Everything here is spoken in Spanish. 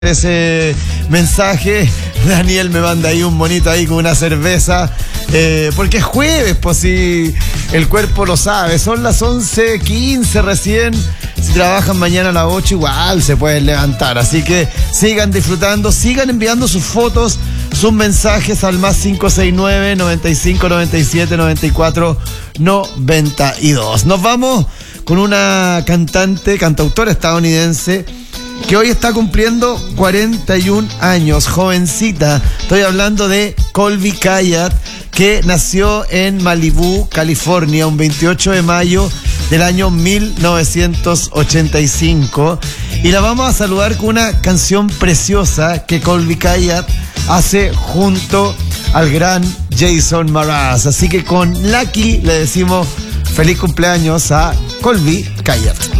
ese mensaje. Daniel me manda ahí un monito ahí con una cerveza, porque es jueves, pues si el cuerpo lo sabe, son las 11:15 recién. Si trabajan mañana a las 8 igual se pueden levantar, así que sigan disfrutando, sigan enviando sus fotos, sus mensajes al más 569 95 97 94 92. Nos vamos con una cantautora estadounidense que hoy está cumpliendo 41 años, jovencita. Estoy hablando de Colbie Caillat, que nació en Malibú, California, un 28 de mayo del año 1985. Y la vamos a saludar con una canción preciosa que Colbie Caillat hace junto al gran Jason Mraz. Así que con Lucky le decimos feliz cumpleaños a Colbie Caillat.